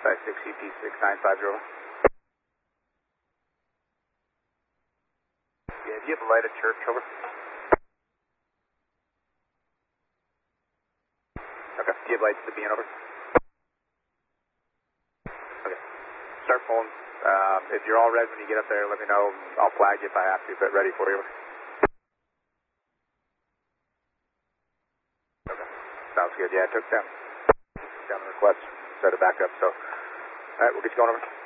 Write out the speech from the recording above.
556CP6950. Yeah, do you have a light at church, over? Okay, do you have lights at the bean, over? Okay, start pulling. If you're all red when you get up there, let me know. I'll flag you if I have to, but ready for you. Okay, sounds good. Yeah, I took down the request, set it back up, so. All right, we'll get you going, over.